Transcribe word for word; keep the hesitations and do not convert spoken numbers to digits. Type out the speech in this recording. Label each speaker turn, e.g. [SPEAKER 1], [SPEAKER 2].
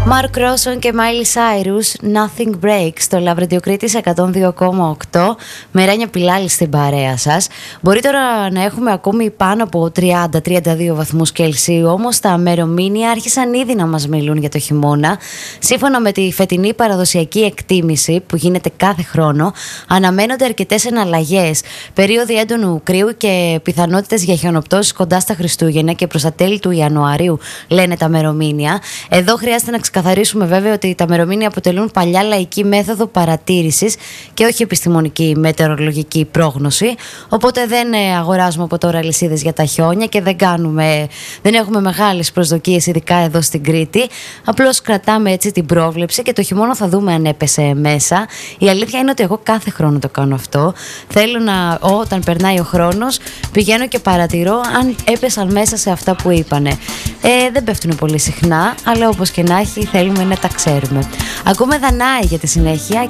[SPEAKER 1] Mark Ronson και Miley Cyrus, Nothing Breaks, στο Love Radio Κρήτης εκατόν δύο κόμμα οκτώ. Με Ράνια Πιλάλη στην παρέα σας. Μπορεί τώρα να έχουμε ακόμη πάνω από τριάντα με τριάντα δύο βαθμούς Κελσίου, όμως τα μερομήνια άρχισαν ήδη να μας μιλούν για το χειμώνα. Σύμφωνα με τη φετινή παραδοσιακή εκτίμηση που γίνεται κάθε χρόνο, αναμένονται αρκετές εναλλαγές, περίοδοι έντονου κρύου και πιθανότητες για χιονοπτώσεις κοντά στα Χριστούγεννα και προς τα τέλη του Ιανουαρίου, λένε τα μερομήνια. Εδώ χρειάζεται να ξεκαθαρίσουμε βέβαια ότι τα μερομήνια αποτελούν παλιά λαϊκή μέθοδο παρατήρησης και όχι επιστημονική μετεωρολογική πρόγνωση. Οπότε δεν αγοράζουμε από τώρα αλυσίδες για τα χιόνια και δεν, κάνουμε, δεν έχουμε μεγάλες προσδοκίες, ειδικά εδώ στην Κρήτη. Απλώς κρατάμε έτσι την πρόβλεψη και το χειμώνα θα δούμε αν έπεσε μέσα. Η αλήθεια είναι ότι εγώ κάθε χρόνο το κάνω αυτό. Θέλω να, όταν περνάει ο χρόνος, πηγαίνω και παρατηρώ αν έπεσαν μέσα σε αυτά που είπανε. Ε, δεν πέφτουν πολύ συχνά, αλλά όπως και να έχει θέλουμε να τα ξέρουμε. Ακούμε Δανάη για τη συνέχεια